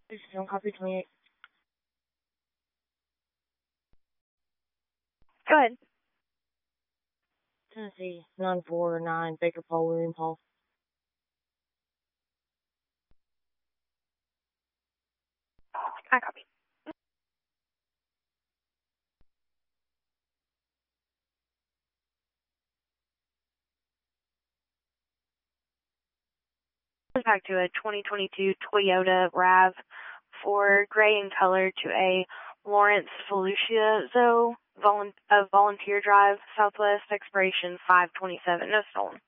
Copy 28. Go ahead. Tennessee 949 Baker Paul William Hall. I copy. Back to a 2022 Toyota RAV4 gray in color to a Lawrence Feliciano volunteer drive, Southwest, expiration 5/27. No stolen.